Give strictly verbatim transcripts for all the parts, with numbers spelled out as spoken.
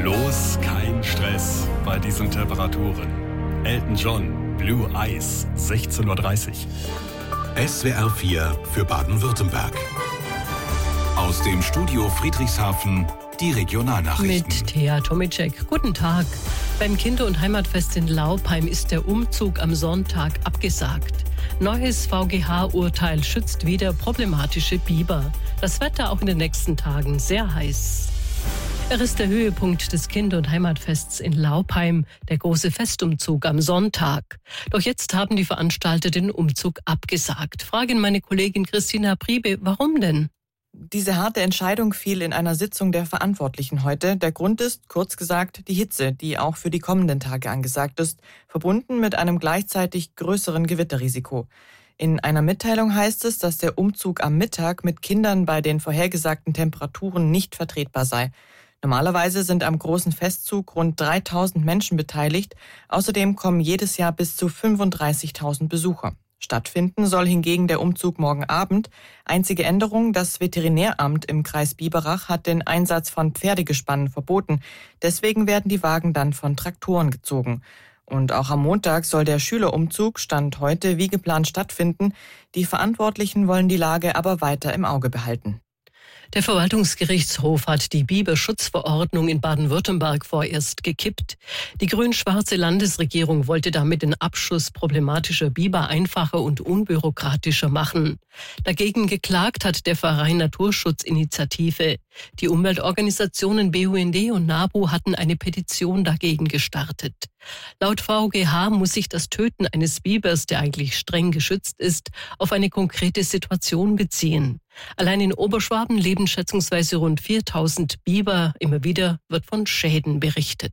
Bloß kein Stress bei diesen Temperaturen. Elton John, Blue Eyes, sechzehn Uhr dreißig. S W R vier für Baden-Württemberg. Aus dem Studio Friedrichshafen die Regionalnachrichten. Mit Thea Tomicek. Guten Tag. Beim Kinder- und Heimatfest in Laupheim ist der Umzug am Sonntag abgesagt. Neues V G H-Urteil schützt wieder problematische Biber. Das Wetter auch in den nächsten Tagen sehr heiß. Er ist der Höhepunkt des Kinder- und Heimatfests in Laupheim, der große Festumzug am Sonntag. Doch jetzt haben die Veranstalter den Umzug abgesagt. Frage an meine Kollegin Christina Priebe, warum denn? Diese harte Entscheidung fiel in einer Sitzung der Verantwortlichen heute. Der Grund ist, kurz gesagt, die Hitze, die auch für die kommenden Tage angesagt ist, verbunden mit einem gleichzeitig größeren Gewitterrisiko. In einer Mitteilung heißt es, dass der Umzug am Mittag mit Kindern bei den vorhergesagten Temperaturen nicht vertretbar sei. Normalerweise sind am großen Festzug rund dreitausend Menschen beteiligt. Außerdem kommen jedes Jahr bis zu fünfunddreißigtausend Besucher. Stattfinden soll hingegen der Umzug morgen Abend. Einzige Änderung, das Veterinäramt im Kreis Biberach hat den Einsatz von Pferdegespannen verboten. Deswegen werden die Wagen dann von Traktoren gezogen. Und auch am Montag soll der Schülerumzug, Stand heute, wie geplant stattfinden. Die Verantwortlichen wollen die Lage aber weiter im Auge behalten. Der Verwaltungsgerichtshof hat die Biberschutzverordnung in Baden-Württemberg vorerst gekippt. Die grün-schwarze Landesregierung wollte damit den Abschuss problematischer Biber einfacher und unbürokratischer machen. Dagegen geklagt hat der Verein Naturschutzinitiative. Die Umweltorganisationen B U N D und NABU hatten eine Petition dagegen gestartet. Laut V G H muss sich das Töten eines Bibers, der eigentlich streng geschützt ist, auf eine konkrete Situation beziehen. Allein in Oberschwaben leben schätzungsweise rund viertausend Biber. Immer wieder wird von Schäden berichtet.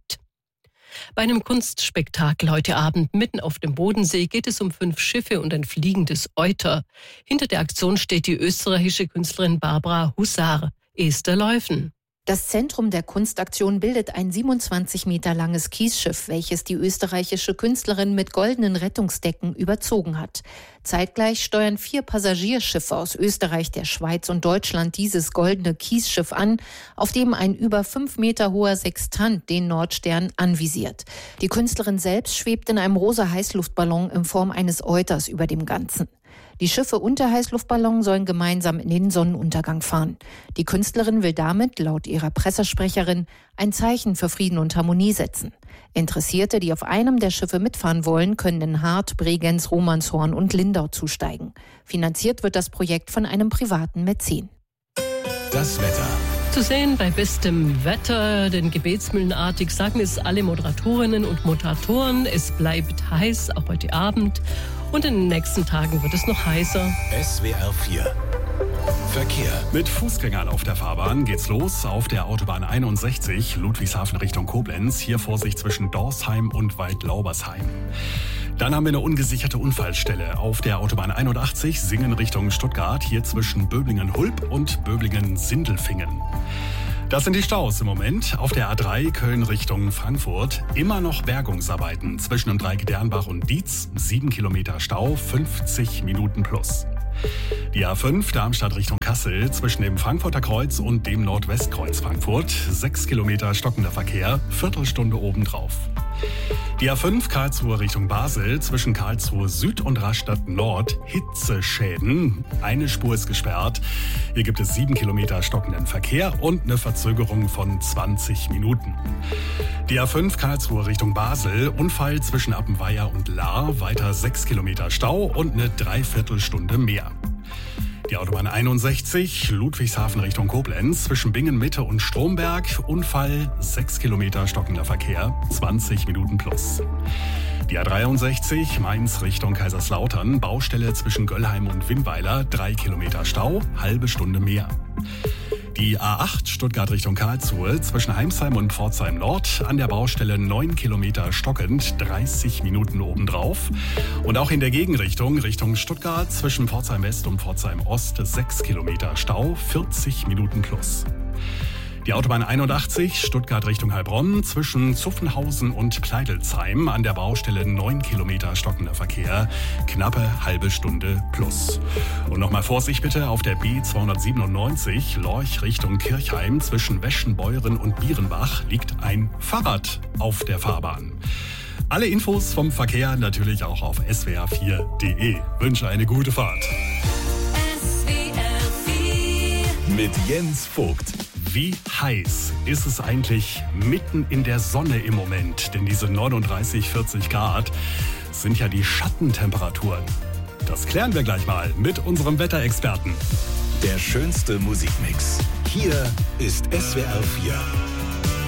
Bei einem Kunstspektakel heute Abend mitten auf dem Bodensee geht es um fünf Schiffe und ein fliegendes Euter. Hinter der Aktion steht die österreichische Künstlerin Barbara Husar. Esther Leuven. Das Zentrum der Kunstaktion bildet ein siebenundzwanzig Meter langes Kiesschiff, welches die österreichische Künstlerin mit goldenen Rettungsdecken überzogen hat. Zeitgleich steuern vier Passagierschiffe aus Österreich, der Schweiz und Deutschland dieses goldene Kiesschiff an, auf dem ein über fünf Meter hoher Sextant den Nordstern anvisiert. Die Künstlerin selbst schwebt in einem rosa Heißluftballon in Form eines Euters über dem Ganzen. Die Schiffe und der Heißluftballon sollen gemeinsam in den Sonnenuntergang fahren. Die Künstlerin will damit, laut ihrer Pressesprecherin, ein Zeichen für Frieden und Harmonie setzen. Interessierte, die auf einem der Schiffe mitfahren wollen, können in Hart, Bregenz, Romanshorn und Lindau zusteigen. Finanziert wird das Projekt von einem privaten Mäzen. Das Wetter. Zu sehen bei bestem Wetter, denn gebetsmühlenartig sagen es alle Moderatorinnen und Moderatoren. Es bleibt heiß, auch heute Abend. Und in den nächsten Tagen wird es noch heißer. S W R vier. Verkehr. Mit Fußgängern auf der Fahrbahn geht's los auf der Autobahn einundsechzig, Ludwigshafen Richtung Koblenz. Hier Vorsicht zwischen Dorsheim und Waldlaubersheim. Dann haben wir eine ungesicherte Unfallstelle auf der Autobahn einundachtzig, Singen Richtung Stuttgart. Hier zwischen Böblingen-Hulb und Böblingen-Sindelfingen. Das sind die Staus im Moment. Auf der A drei Köln Richtung Frankfurt immer noch Bergungsarbeiten zwischen dem Dreieck Dernbach und Dietz. Sieben Kilometer Stau, fünfzig Minuten plus. Die A fünf Darmstadt Richtung Kassel zwischen dem Frankfurter Kreuz und dem Nordwestkreuz Frankfurt. Sechs Kilometer stockender Verkehr, Viertelstunde obendrauf. Die A fünf Karlsruhe Richtung Basel zwischen Karlsruhe Süd und Rastatt Nord. Hitzeschäden. Eine Spur ist gesperrt. Hier gibt es sieben Kilometer stockenden Verkehr und eine Verzögerung von zwanzig Minuten. Die A fünf Karlsruhe Richtung Basel. Unfall zwischen Appenweier und Lahr. Weiter sechs Kilometer Stau und eine Dreiviertelstunde mehr. Die Autobahn einundsechzig, Ludwigshafen Richtung Koblenz, zwischen Bingen Mitte und Stromberg. Unfall, sechs Kilometer stockender Verkehr, zwanzig Minuten plus. Die A dreiundsechzig, Mainz Richtung Kaiserslautern, Baustelle zwischen Göllheim und Winnweiler, drei Kilometer Stau, halbe Stunde mehr. Die A acht Stuttgart Richtung Karlsruhe zwischen Heimsheim und Pforzheim Nord an der Baustelle neun Kilometer stockend, dreißig Minuten obendrauf. Und auch in der Gegenrichtung Richtung Stuttgart zwischen Pforzheim West und Pforzheim Ost sechs Kilometer Stau, vierzig Minuten plus. Die Autobahn einundachtzig, Stuttgart Richtung Heilbronn, zwischen Zuffenhausen und Kleidelsheim an der Baustelle neun Kilometer stockender Verkehr, knappe halbe Stunde plus. Und nochmal Vorsicht bitte auf der B zweihundertsiebenundneunzig, Lorch Richtung Kirchheim, zwischen Weschenbeuren und Bierenbach liegt ein Fahrrad auf der Fahrbahn. Alle Infos vom Verkehr natürlich auch auf S W R vier punkt de. Wünsche eine gute Fahrt. S W R vier Mit Jens Vogt. Wie heiß ist es eigentlich mitten in der Sonne im Moment? Denn diese neununddreißig, vierzig Grad sind ja die Schattentemperaturen. Das klären wir gleich mal mit unserem Wetterexperten. Der schönste Musikmix. Hier ist S W R vier.